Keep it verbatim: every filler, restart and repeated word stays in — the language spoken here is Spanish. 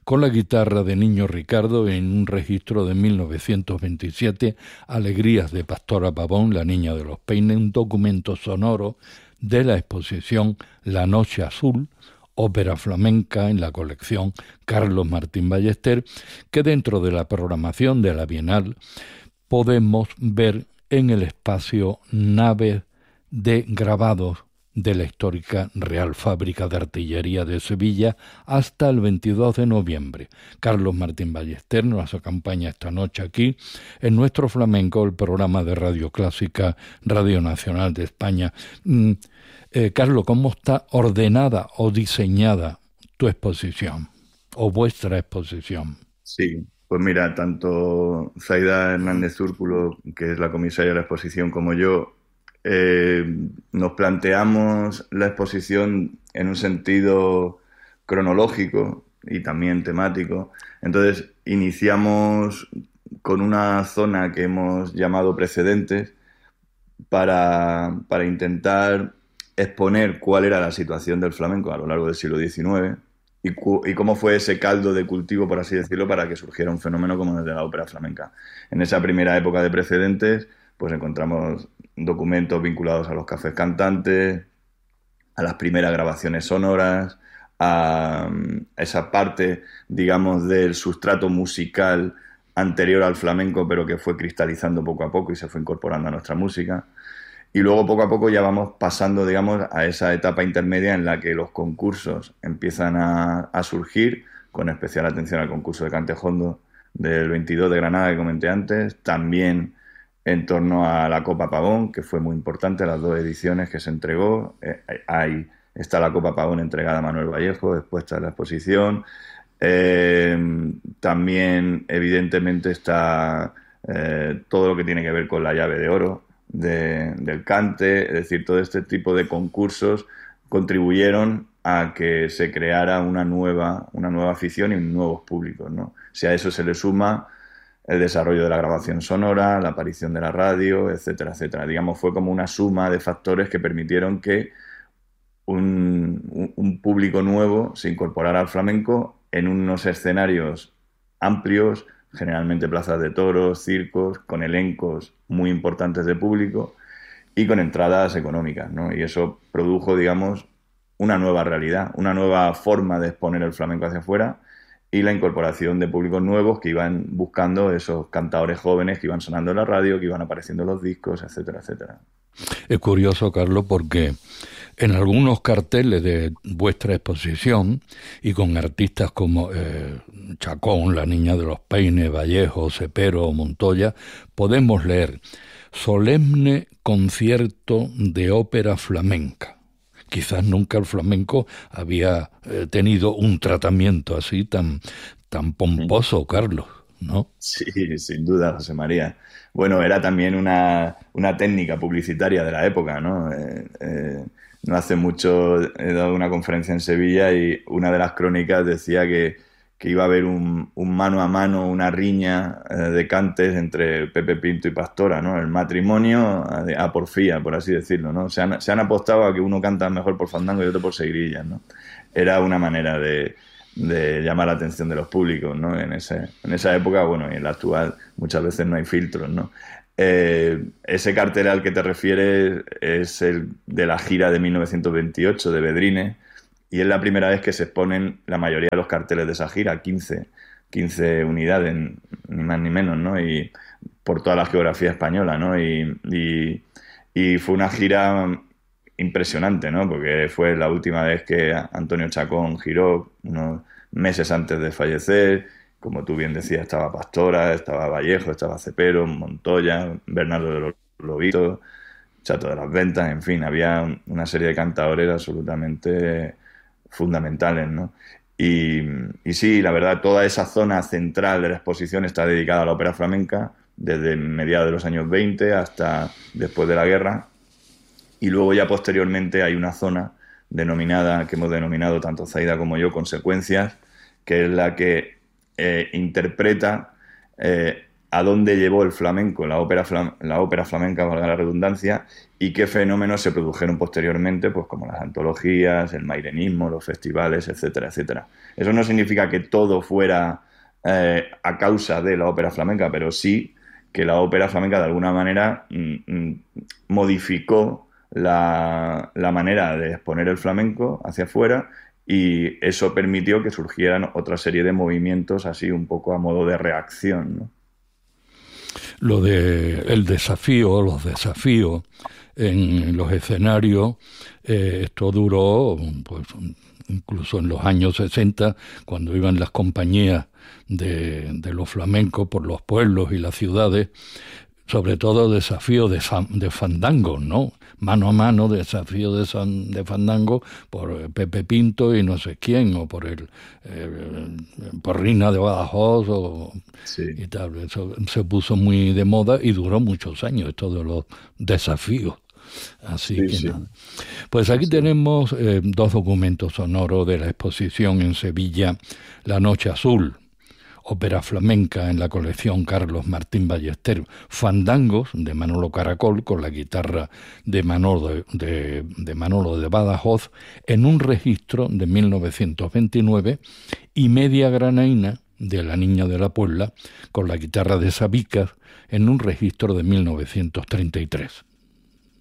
con la guitarra de Niño Ricardo en un registro de mil novecientos veintisiete, Alegrías de Pastora Pavón, la niña de los peines, un documento sonoro de la exposición La Noche Azul, ópera flamenca en la colección Carlos Martín Ballester, que dentro de la programación de la Bienal podemos ver en el espacio Naves de Grabados de la histórica Real Fábrica de Artillería de Sevilla hasta el veintidós de noviembre. Carlos Martín Ballester nos acompaña esta noche aquí en Nuestro Flamenco, el programa de Radio Clásica, Radio Nacional de España. Mm, eh, Carlos, ¿cómo está ordenada o diseñada tu exposición o vuestra exposición? Sí, pues mira, tanto Zaida Hernández Zúrculo, que es la comisaria de la exposición, como yo, Eh, nos planteamos la exposición en un sentido cronológico y también temático. Entonces, iniciamos con una zona que hemos llamado precedentes para, para intentar exponer cuál era la situación del flamenco a lo largo del siglo diecinueve y, cu- y cómo fue ese caldo de cultivo, por así decirlo, para que surgiera un fenómeno como el de la ópera flamenca. En esa primera época de precedentes, pues encontramos documentos vinculados a los cafés cantantes, a las primeras grabaciones sonoras, a esa parte, digamos, del sustrato musical anterior al flamenco, pero que fue cristalizando poco a poco y se fue incorporando a nuestra música. Y luego poco a poco ya vamos pasando, digamos, a esa etapa intermedia en la que los concursos empiezan a, a surgir, con especial atención al concurso de Cantejondo del veintidós de Granada que comenté antes, también en torno a la Copa Pavón, que fue muy importante, las dos ediciones que se entregó. Eh, ahí está la Copa Pavón entregada a Manuel Vallejo, expuesta en la exposición. Eh, también, evidentemente, está eh, todo lo que tiene que ver con la llave de oro de, del cante, es decir, todo este tipo de concursos contribuyeron a que se creara una nueva, una nueva afición y nuevos públicos, ¿no? Si a eso se le suma el desarrollo de la grabación sonora, la aparición de la radio, etcétera, etcétera. Digamos, fue como una suma de factores que permitieron que un, un, un público nuevo se incorporara al flamenco en unos escenarios amplios, generalmente plazas de toros, circos, con elencos muy importantes de público y con entradas económicas, ¿no? Y eso produjo, digamos, una nueva realidad, una nueva forma de exponer el flamenco hacia afuera, y la incorporación de públicos nuevos que iban buscando esos cantadores jóvenes que iban sonando en la radio, que iban apareciendo en los discos, etcétera, etcétera. Es curioso, Carlos, porque en algunos carteles de vuestra exposición y con artistas como eh, Chacón, la niña de los peines, Vallejo, Cepero o Montoya, podemos leer solemne concierto de ópera flamenca. Quizás nunca el flamenco había eh, tenido un tratamiento así tan, tan pomposo, Carlos, ¿no? Sí, sin duda, José María. Bueno, era también una, una técnica publicitaria de la época, ¿no? Eh, eh, no hace mucho he dado una conferencia en Sevilla y una de las crónicas decía que, que iba a haber un, un mano a mano, una riña eh, de cantes entre Pepe Pinto y Pastora, ¿no? El matrimonio a, a porfía, por así decirlo, ¿no? Se han, se han apostado a que uno canta mejor por fandango y otro por seguirillas, ¿no? Era una manera de, de llamar la atención de los públicos, ¿no? En, ese, en esa época, bueno, y en la actual muchas veces no hay filtros, ¿no? Eh, ese cartel al que te refieres es el de la gira de mil novecientos veintiocho de Bedrines, y es la primera vez que se exponen la mayoría de los carteles de esa gira, quince, quince unidades, ni más ni menos, ¿no? Y por toda la geografía española, ¿no? Y, y, y fue una gira impresionante, ¿no? Porque fue la última vez que Antonio Chacón giró, unos meses antes de fallecer. Como tú bien decías, estaba Pastora, estaba Vallejo, estaba Cepero, Montoya, Bernardo de los Lobitos, Chato de las Ventas, en fin, había una serie de cantadores absolutamente fundamentales, ¿no? Y, y sí, la verdad, toda esa zona central de la exposición está dedicada a la ópera flamenca desde mediados de los años veinte hasta después de la guerra, y luego ya posteriormente hay una zona denominada, que hemos denominado tanto Zaida como yo, Consecuencias, que es la que eh, interpreta eh, a dónde llevó el flamenco, la ópera, flam la ópera flamenca, valga la redundancia, y qué fenómenos se produjeron posteriormente, pues como las antologías, el mairenismo, los festivales, etcétera, etcétera. Eso no significa que todo fuera eh, a causa de la ópera flamenca, pero sí que la ópera flamenca de alguna manera mm, modificó la, la manera de exponer el flamenco hacia afuera, y eso permitió que surgieran otra serie de movimientos así un poco a modo de reacción, ¿no? Lo de el desafío, los desafíos en los escenarios, eh, esto duró pues incluso en los años sesenta, cuando iban las compañías de, de los flamencos por los pueblos y las ciudades, sobre todo desafío de, de fandango, ¿no? Mano a mano, desafío de, san, de fandango por Pepe Pinto y no sé quién, o por el eh, por Rina de Badajoz, o, sí. y tal. Eso se puso muy de moda y duró muchos años, esto de los desafíos. Así sí, que sí. nada. Pues aquí sí. tenemos eh, dos documentos sonoros de la exposición en Sevilla, La Noche Azul, ópera flamenca en la colección Carlos Martín Ballester, Fandangos de Manolo Caracol con la guitarra de Manolo de, de, de Manolo de Badajoz en un registro de mil novecientos veintinueve, y Media Granaína de La Niña de la Puebla con la guitarra de Sabicas en un registro de mil novecientos treinta y tres.